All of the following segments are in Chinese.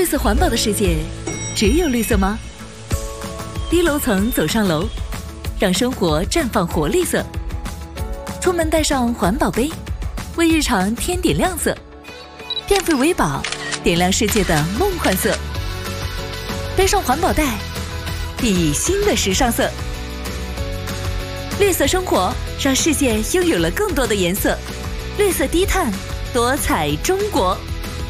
色环保的世界，只有绿色吗？低楼层走上楼，让生活绽放活力色。出门带上环保杯，为日常添点亮色。变废为宝，点亮世界的梦幻色。背上环保袋，熠熠新的时尚色。绿色生活，让世界拥有了更多的颜色。绿色低碳，多彩中国。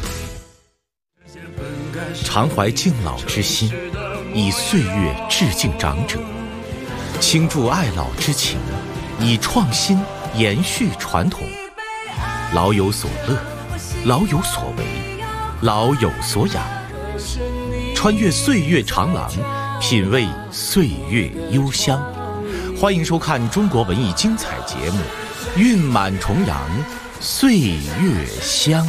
常怀敬老之心，以岁月致敬长者；倾注爱老之情，以创新延续传统。老有所乐，老有所为，老有所养。穿越岁月长廊，品味岁月幽香。欢迎收看中国文艺精彩节目《韵满重阳岁月香》。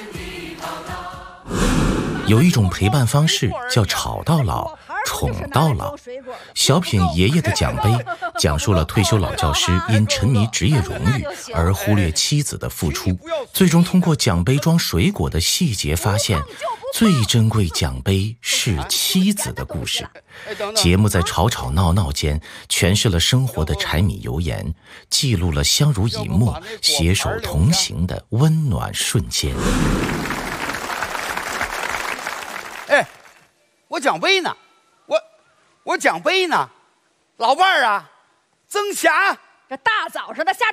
有一种陪伴方式叫吵到老，宠到老。小品《爷爷的奖杯》讲述了退休老教师因沉迷职业荣誉而忽略妻子的付出，最终通过奖杯装水果的细节发现，最珍贵奖杯是妻子的故事。节目在吵吵闹闹间诠释了生活的柴米油盐，记录了相濡以沫、携手同行的温暖瞬间。 哎，我奖杯呢，我奖杯呢，老伴儿啊，曾霞， 这大早上的瞎